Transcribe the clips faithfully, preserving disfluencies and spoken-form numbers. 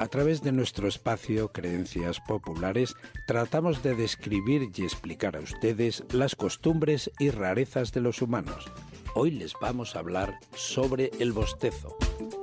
A través de nuestro espacio Creencias Populares, tratamos de describir y explicar a ustedes las costumbres y rarezas de los humanos. Hoy les vamos a hablar sobre el bostezo.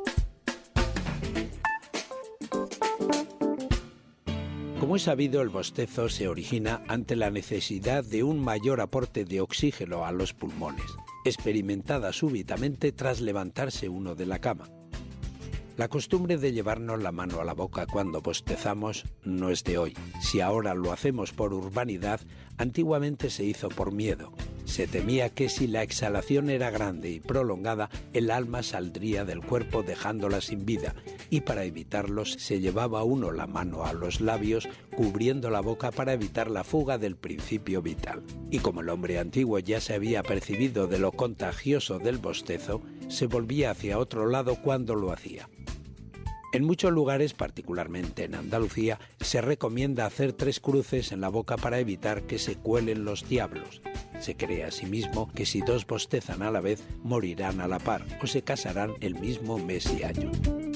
Como es sabido, el bostezo se origina ante la necesidad de un mayor aporte de oxígeno a los pulmones, experimentada súbitamente tras levantarse uno de la cama. La costumbre de llevarnos la mano a la boca cuando bostezamos no es de hoy. Si ahora lo hacemos por urbanidad, antiguamente se hizo por miedo. Se temía que si la exhalación era grande y prolongada, el alma saldría del cuerpo dejándola sin vida, y para evitarlos se llevaba uno la mano a los labios, cubriendo la boca para evitar la fuga del principio vital. Y como el hombre antiguo ya se había percibido de lo contagioso del bostezo, se volvía hacia otro lado cuando lo hacía. En muchos lugares, particularmente en Andalucía, se recomienda hacer tres cruces en la boca para evitar que se cuelen los diablos. Se cree asimismo que si dos bostezan a la vez, morirán a la par o se casarán el mismo mes y año.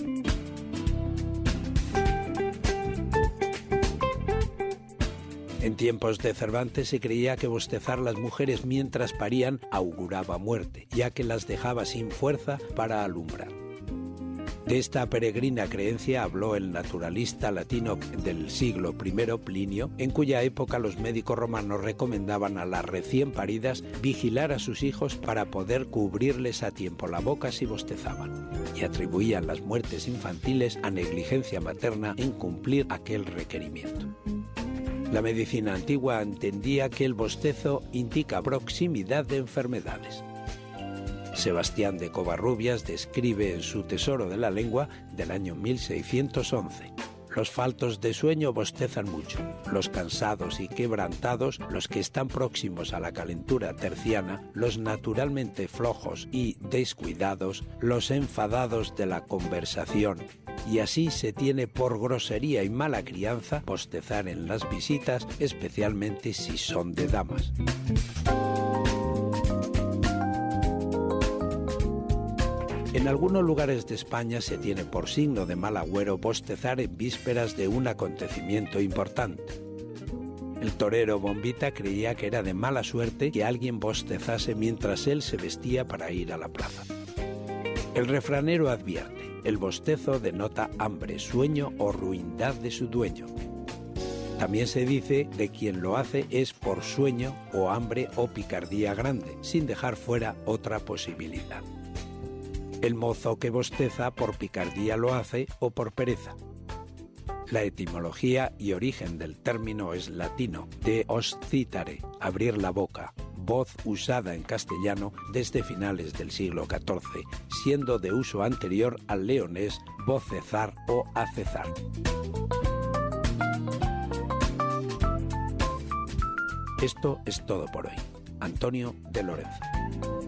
En tiempos de Cervantes se creía que bostezar las mujeres mientras parían auguraba muerte, ya que las dejaba sin fuerza para alumbrar. De esta peregrina creencia habló el naturalista latino del siglo primero, Plinio, en cuya época los médicos romanos recomendaban a las recién paridas vigilar a sus hijos para poder cubrirles a tiempo la boca si bostezaban, y atribuían las muertes infantiles a negligencia materna en cumplir aquel requerimiento. La medicina antigua entendía que el bostezo indica proximidad de enfermedades. Sebastián de Covarrubias describe en su Tesoro de la Lengua del año mil seiscientos once. Los faltos de sueño bostezan mucho, los cansados y quebrantados, los que están próximos a la calentura terciana, los naturalmente flojos y descuidados, los enfadados de la conversación. Y así se tiene por grosería y mala crianza bostezar en las visitas, especialmente si son de damas. En algunos lugares de España se tiene por signo de mal agüero bostezar en vísperas de un acontecimiento importante. El torero Bombita creía que era de mala suerte que alguien bostezase mientras él se vestía para ir a la plaza. El refranero advierte: el bostezo denota hambre, sueño o ruindad de su dueño. También se dice de quien lo hace es por sueño o hambre o picardía grande, sin dejar fuera otra posibilidad. El mozo que bosteza por picardía lo hace o por pereza. La etimología y origen del término es latino, de oscitare, abrir la boca, voz usada en castellano desde finales del siglo catorce, siendo de uso anterior al leonés vocezar o acezar. Esto es todo por hoy. Antonio de Lorenzo.